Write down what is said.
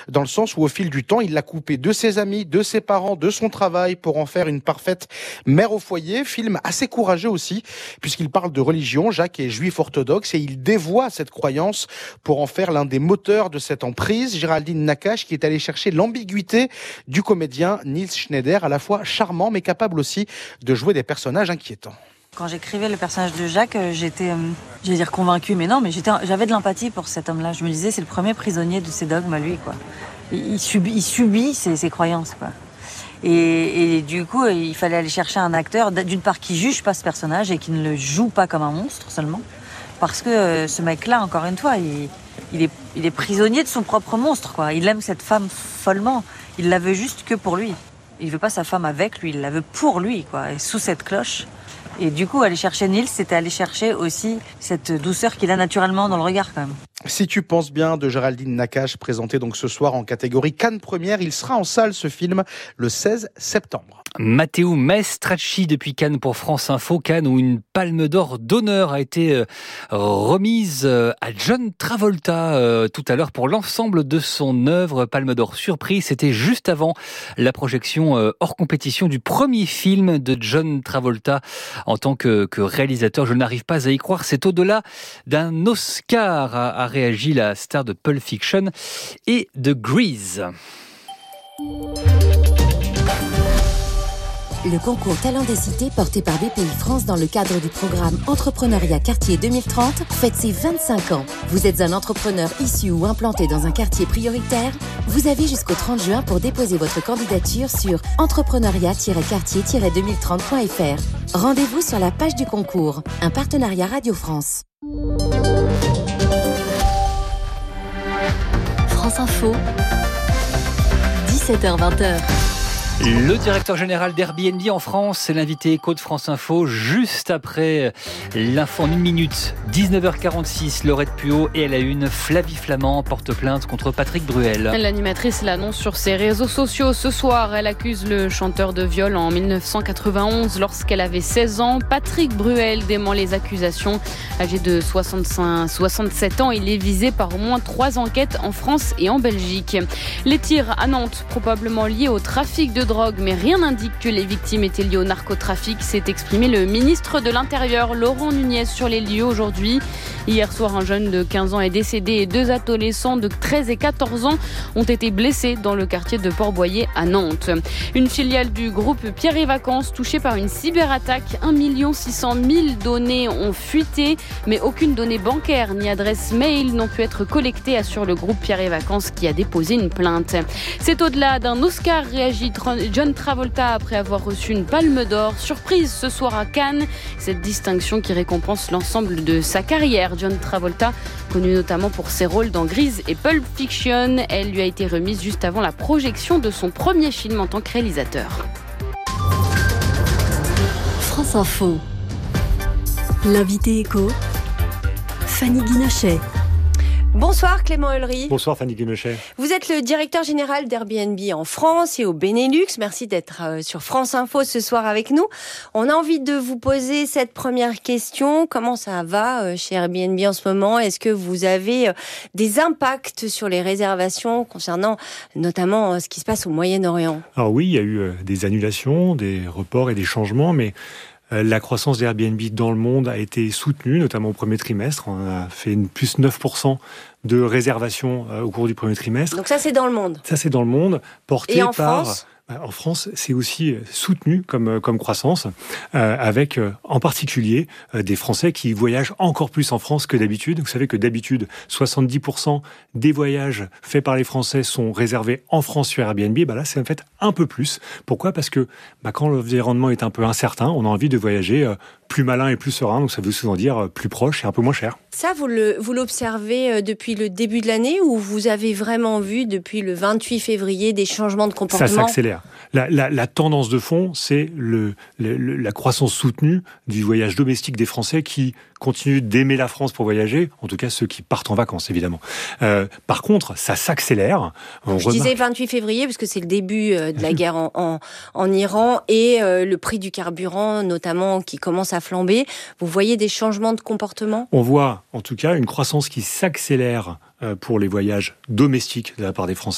dans le sens où au fil du temps, il l'a coupé de ses amis, de ses parents, de son travail pour en faire une parfaite mère au foyer. Film assez courageux aussi, puisqu'il parle de religion. Jacques est juif orthodoxe et il dévoie cette croyance pour en faire l'un des moteurs de cette emprise. Géraldine Nakache qui est allée chercher l'ambiguïté du comédien Nils Schneider, à la fois charmant mais capable aussi de jouer des personnages inquiétants. Quand j'écrivais le personnage de Jacques, j'étais, j'allais dire convaincue, mais non, mais j'avais de l'empathie pour cet homme-là. Je me disais, c'est le premier prisonnier de ses dogmes, lui, quoi. Il subit ses croyances, quoi. Et du coup, il fallait aller chercher un acteur, d'une part, qui juge pas ce personnage et qui ne le joue pas comme un monstre seulement. Parce que ce mec-là, encore une fois, il est prisonnier de son propre monstre, quoi. Il aime cette femme follement. Il la veut juste que pour lui. Il veut pas sa femme avec lui, il la veut pour lui, quoi. Et sous cette cloche. Et du coup, aller chercher Nils, c'était aller chercher aussi cette douceur qu'il a naturellement dans le regard, quand même. Si tu penses bien, de Géraldine Nakache, présenté donc ce soir en catégorie Cannes Première. Il sera en salle, ce film, le 16 septembre. Matteo Maestracchi depuis Cannes pour France Info. Cannes où une palme d'or d'honneur a été remise à John Travolta tout à l'heure pour l'ensemble de son œuvre. Palme d'or surprise, c'était juste avant la projection hors compétition du premier film de John Travolta en tant que réalisateur. Je n'arrive pas à y croire, c'est au-delà d'un Oscar, a réagi la star de Pulp Fiction et de Grease. Le concours Talent des Cités porté par BPI France dans le cadre du programme Entrepreneuriat Quartier 2030 fête ses 25 ans. Vous êtes un entrepreneur issu ou implanté dans un quartier prioritaire? Vous avez jusqu'au 30 juin pour déposer votre candidature sur entrepreneuriat-quartier-2030.fr. Rendez-vous sur la page du concours. Un partenariat Radio France. France Info, 17h-20h. Le directeur général d'Airbnb en France, c'est l'invité écho de France Info, juste après l'info en 1 minute, 19h46, Laurette Puot, et elle a une Flavie Flamand porte plainte contre Patrick Bruel. L'animatrice l'annonce sur ses réseaux sociaux. Ce soir, elle accuse le chanteur de viol en 1991 lorsqu'elle avait 16 ans. Patrick Bruel dément les accusations. Âgé de 67 ans, il est visé par au moins 3 enquêtes en France et en Belgique. Les tirs à Nantes, probablement liés au trafic de drogue, mais rien n'indique que les victimes étaient liées au narcotrafic, s'est exprimé le ministre de l'Intérieur, Laurent Nunez, sur les lieux aujourd'hui. Hier soir, un jeune de 15 ans est décédé et 2 adolescents de 13 et 14 ans ont été blessés dans le quartier de Port-Boyer à Nantes. Une filiale du groupe Pierre et Vacances touchée par une cyberattaque. 1 600 000 données ont fuité, mais aucune donnée bancaire ni adresse mail n'ont pu être collectées, assure le groupe Pierre et Vacances qui a déposé une plainte. C'est au-delà d'un Oscar, réagit John Travolta après avoir reçu une palme d'or. Surprise ce soir à Cannes, cette distinction qui récompense l'ensemble de sa carrière. John Travolta, connu notamment pour ses rôles dans Grease et Pulp Fiction, elle lui a été remise juste avant la projection de son premier film en tant que réalisateur. France Info. L'invité écho, Fanny Guinochet. Bonsoir Clément Ulry. Bonsoir Fanny Guinochet. Vous êtes le directeur général d'Airbnb en France et au Benelux. Merci d'être sur France Info ce soir avec nous. On a envie de vous poser cette première question. Comment ça va chez Airbnb en ce moment? Est-ce que vous avez des impacts sur les réservations concernant notamment ce qui se passe au Moyen-Orient? Alors oui, il y a eu des annulations, des reports et des changements, mais la croissance d'Airbnb dans le monde a été soutenue, notamment au premier trimestre. On a fait une plus 9% de réservations au cours du premier trimestre. Donc ça, c'est dans le monde. Ça, c'est dans le monde, porté et en par... France ? En France, c'est aussi soutenu comme croissance, avec en particulier des Français qui voyagent encore plus en France que d'habitude. Vous savez que d'habitude, 70% des voyages faits par les Français sont réservés en France sur Airbnb. Là, c'est en fait un peu plus. Pourquoi ? Parce que quand l'environnement est un peu incertain, on a envie de voyager plus malin et plus serein. Donc ça veut souvent dire plus proche et un peu moins cher. Ça, vous l'observez depuis le début de l'année ou vous avez vraiment vu depuis le 28 février des changements de comportement ? Ça s'accélère. La tendance de fond, c'est la croissance soutenue du voyage domestique des Français qui continuent d'aimer la France pour voyager, en tout cas ceux qui partent en vacances, évidemment. Par contre, ça s'accélère. Je disais 28 février parce que c'est le début de la guerre en Iran et le prix du carburant, notamment, qui commence à flamber. Vous voyez des changements de comportement ? On voit, en tout cas, une croissance qui s'accélère pour les voyages domestiques de la part des Français.